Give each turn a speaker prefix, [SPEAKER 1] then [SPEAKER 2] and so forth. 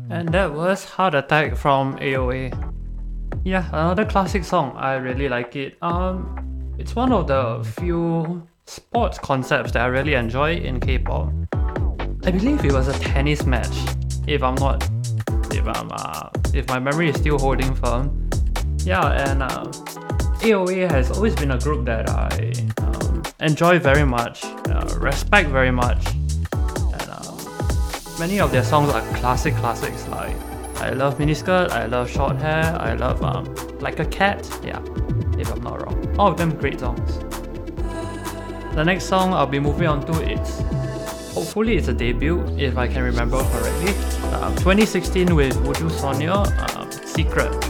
[SPEAKER 1] And that was Heart Attack from AOA. Yeah, another classic song. I really like it. It's one of the few sports concepts that I really enjoy in K-pop. I believe it was a tennis match, if my memory is still holding firm. Yeah, and AOA has always been a group that I enjoy very much, respect very much. Many of their songs are classics like I Love Miniskirt, I Love Short Hair, I Love Like a Cat, yeah, if I'm not wrong. All of them great songs. The next song I'll be moving on to hopefully it's a debut if I can remember correctly. 2016 with Wooju Sonya, Secret.